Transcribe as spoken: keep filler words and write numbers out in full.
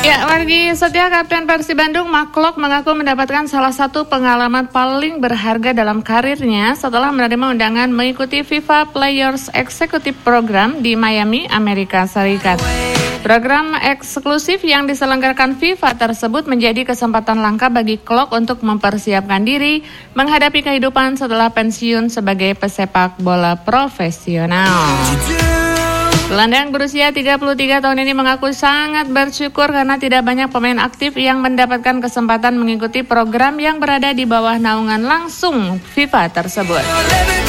Ya, Margi Setia, Kapten Persib Bandung Maklok mengaku mendapatkan salah satu pengalaman paling berharga dalam karirnya setelah menerima undangan mengikuti FIFA Players Executive Program di Miami, Amerika Serikat. Program eksklusif yang diselenggarakan FIFA tersebut menjadi kesempatan langka bagi Klok untuk mempersiapkan diri menghadapi kehidupan setelah pensiun sebagai pesepak bola profesional. Gelandang berusia tiga puluh tiga tahun ini mengaku sangat bersyukur karena tidak banyak pemain aktif yang mendapatkan kesempatan mengikuti program yang berada di bawah naungan langsung FIFA tersebut.